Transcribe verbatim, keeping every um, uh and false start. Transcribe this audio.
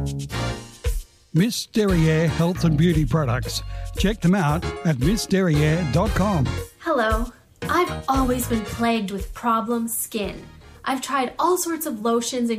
Miss Derriere Health and Beauty Products. Check them out at miss derriere dot com. Hello. I've always been plagued with problem skin. I've tried all sorts of lotions and